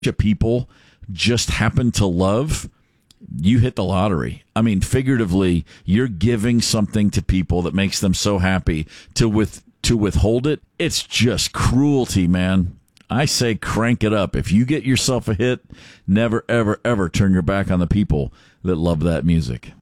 people just happen to love, you hit the lottery. I mean, figuratively, you're giving something to people that makes them so happy. To withhold it, it's just cruelty, man. I say crank it up. If you get yourself a hit, never, ever, ever turn your back on the people that love that music.